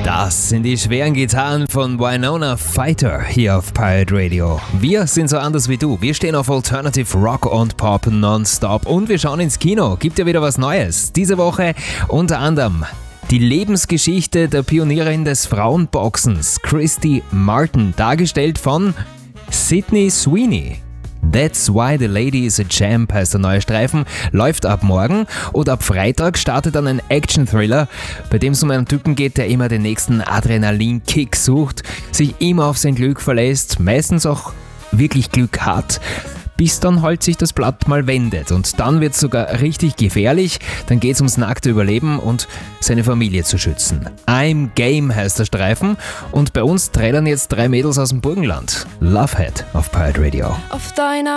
Das sind die schweren Gitarren von Winona Fighter hier auf Pirate Radio. Wir sind so anders wie du. Wir stehen auf Alternative Rock und Pop nonstop und wir schauen ins Kino. Gibt ja wieder was Neues. Diese Woche unter anderem die Lebensgeschichte der Pionierin des Frauenboxens, Christy Martin, dargestellt von Sydney Sweeney. That's Why the Lady is a Champ heißt der neue Streifen, läuft ab morgen und ab Freitag startet dann ein Action-Thriller, bei dem es um einen Typen geht, der immer den nächsten Adrenalin-Kick sucht, sich immer auf sein Glück verlässt, meistens auch wirklich Glück hat, bis dann halt sich das Blatt mal wendet und dann wird es sogar richtig gefährlich, dann geht es ums nackte Überleben und seine Familie zu schützen. I'm Game heißt der Streifen und bei uns trällern jetzt 3 Mädels aus dem Burgenland. Lovehead auf Pirate Radio. Auf deiner